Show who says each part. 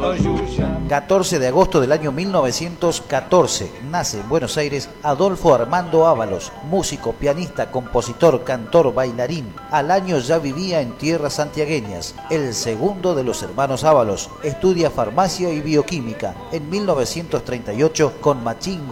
Speaker 1: 14 de agosto del año 1914, nace en Buenos Aires Adolfo Armando Ábalos, músico, pianista, compositor, cantor, bailarín. Al año ya vivía en tierras santiagueñas. El segundo de los hermanos Ábalos, estudia farmacia y bioquímica. En 1938, con Machingo